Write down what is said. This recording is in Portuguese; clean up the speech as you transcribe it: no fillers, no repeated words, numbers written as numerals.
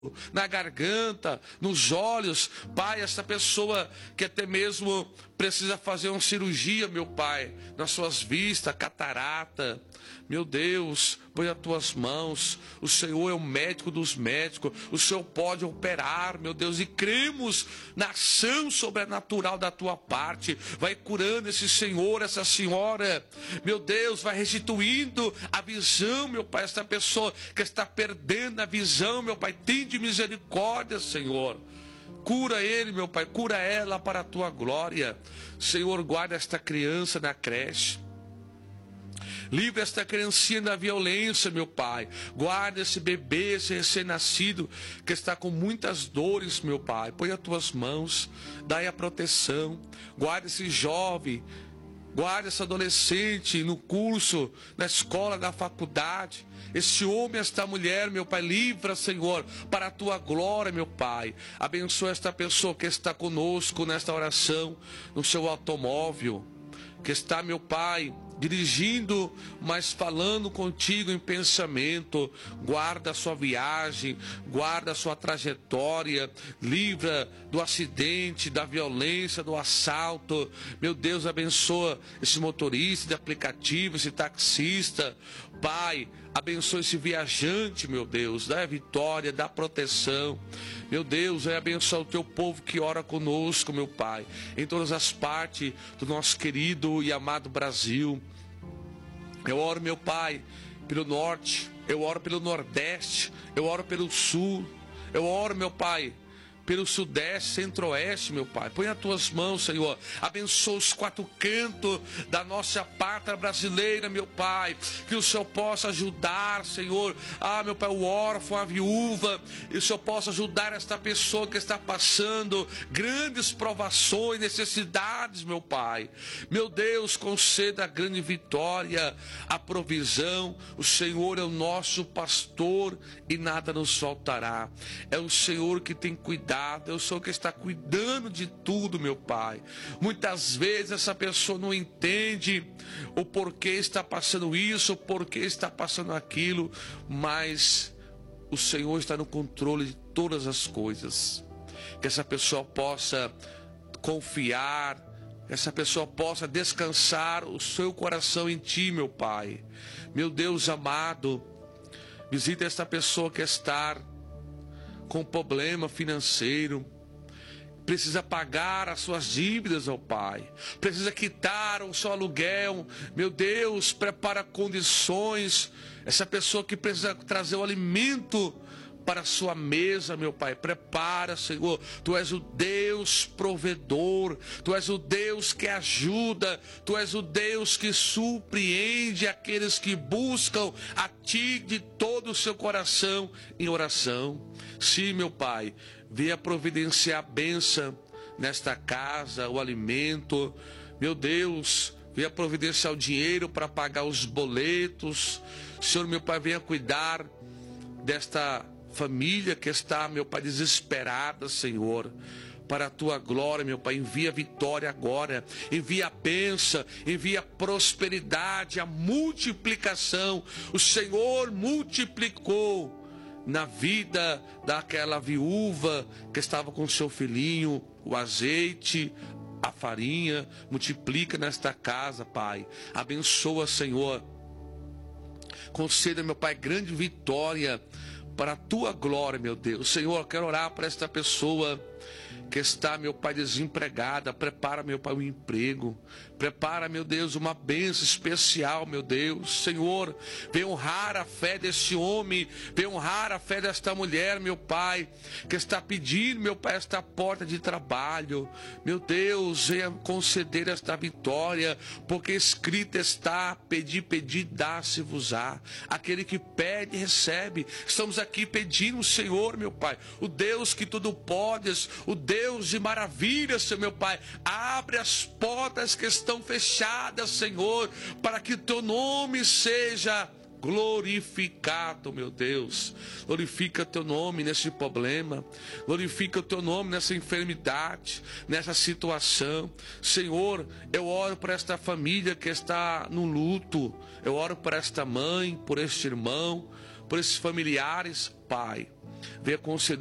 na garganta, nos olhos, Pai, essa pessoa que até mesmo precisa fazer uma cirurgia, meu Pai, nas suas vistas, catarata, meu Deus, põe as tuas mãos, o Senhor é o médico dos médicos, o Senhor pode operar, meu Deus, e cremos na ação sobrenatural da tua parte, vai curando esse senhor, essa senhora, meu Deus, vai restituindo a visão, meu Pai, essa pessoa que está perdendo a visão, meu Pai, tem de misericórdia, Senhor. Cura ele, meu Pai, cura ela para a tua glória. Senhor, guarda esta criança na creche. Livra esta criancinha da violência, meu Pai. Guarda esse bebê, esse recém-nascido que está com muitas dores, meu Pai. Põe as tuas mãos, dai a proteção. Guarda esse jovem, guarda esse adolescente no curso, na escola, na faculdade. Este homem, esta mulher, meu Pai, livra, Senhor, para a tua glória, meu Pai. Abençoa esta pessoa que está conosco nesta oração, no seu automóvel, que está, meu Pai, dirigindo, mas falando contigo em pensamento. Guarda a sua viagem, guarda a sua trajetória, livra do acidente, da violência, do assalto. Meu Deus, abençoa esse motorista de aplicativo, esse taxista. Pai, abençoa esse viajante, meu Deus, dá a vitória, dá a proteção. Meu Deus, abençoa o teu povo que ora conosco, meu Pai, em todas as partes do nosso querido e amado Brasil. Eu oro, meu Pai, pelo norte, eu oro pelo nordeste, eu oro pelo sul, eu oro, meu Pai, pelo sudeste, centro-oeste, meu Pai. Põe as tuas mãos, Senhor. Abençoa os quatro cantos da nossa pátria brasileira, meu Pai. Que o Senhor possa ajudar, Senhor. Meu Pai, o órfão, a viúva. E o Senhor possa ajudar esta pessoa que está passando grandes provações, necessidades, meu Pai. Meu Deus, conceda a grande vitória, a provisão. O Senhor é o nosso pastor e nada nos faltará. É o Senhor que tem cuidado. É o Senhor que está cuidando de tudo, meu Pai. Muitas vezes essa pessoa não entende o porquê está passando isso, o porquê está passando aquilo, mas o Senhor está no controle de todas as coisas. Que essa pessoa possa confiar, que essa pessoa possa descansar o seu coração em Ti, meu Pai. Meu Deus amado, visita esta pessoa que está com problema financeiro, precisa pagar as suas dívidas ao Pai, precisa quitar o seu aluguel. Meu Deus, prepara condições. Essa pessoa que precisa trazer o alimento para a sua mesa, meu Pai, prepara, Senhor. Tu és o Deus provedor, Tu és o Deus que ajuda, Tu és o Deus que surpreende aqueles que buscam a Ti de todo o seu coração em oração. Sim, meu Pai, venha providenciar a bênção nesta casa, o alimento. Meu Deus, venha providenciar o dinheiro para pagar os boletos. Senhor, meu Pai, venha cuidar desta família que está, meu Pai, desesperada, Senhor. Para a Tua glória, meu Pai, envia a vitória agora, envia a bênção, envia a prosperidade, a multiplicação. O Senhor multiplicou na vida daquela viúva que estava com seu filhinho, o azeite, a farinha. Multiplica nesta casa, Pai. Abençoa, Senhor. Conceda, meu Pai, grande vitória para a Tua glória, meu Deus. Senhor, eu quero orar para esta pessoa que está, meu Pai, desempregada. Prepara, meu Pai, um emprego. Prepara, meu Deus, uma bênção especial, meu Deus. Senhor, vem honrar a fé deste homem, vem honrar a fé desta mulher, meu Pai, que está pedindo, meu Pai, esta porta de trabalho. Meu Deus, venha conceder esta vitória, porque escrito está: pedi, pedi, dá-se-vos-á. Aquele que pede, recebe. Estamos aqui pedindo, Senhor, meu Pai, o Deus que tudo podes, o Deus de maravilhas, Senhor, meu Pai, abre as portas que estão fechadas, Senhor, para que Teu nome seja glorificado, meu Deus. Glorifica Teu nome nesse problema, glorifica o Teu nome nessa enfermidade, nessa situação. Senhor, eu oro por esta família que está no luto, eu oro por esta mãe, por este irmão, por esses familiares, Pai. Venha conceder